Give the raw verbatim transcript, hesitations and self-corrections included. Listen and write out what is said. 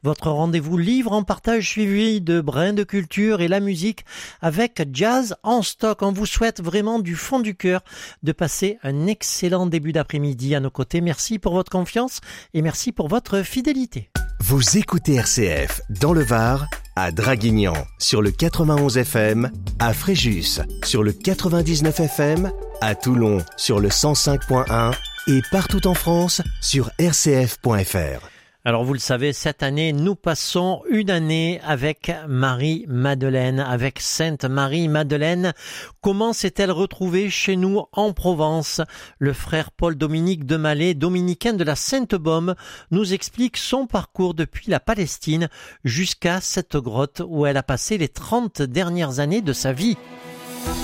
Votre rendez-vous livre en partage suivi de brins de culture et la musique avec Jazz en stock. On vous souhaite vraiment du fond du cœur de passer un excellent début d'après-midi à nos côtés. Merci pour votre confiance et merci pour votre fidélité. Vous écoutez R C F dans le Var, à Draguignan sur le quatre-vingt-onze F M, à Fréjus sur le quatre-vingt-dix-neuf F M, à Toulon sur le cent cinq point un et partout en France sur r c f point f r. Alors vous le savez, cette année, nous passons une année avec Marie-Madeleine, avec Sainte Marie-Madeleine. Comment s'est-elle retrouvée chez nous en Provence? Le frère Paul-Dominique de Mallet, dominicain de la Sainte-Baume, nous explique son parcours depuis la Palestine jusqu'à cette grotte où elle a passé les trente dernières années de sa vie.